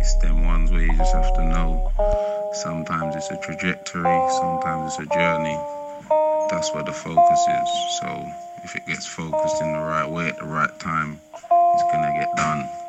It's them ones where you just have to know. Sometimes it's a trajectory, sometimes it's a journey. That's where the focus is. So if it gets focused in the right way at the right time, it's gonna get done.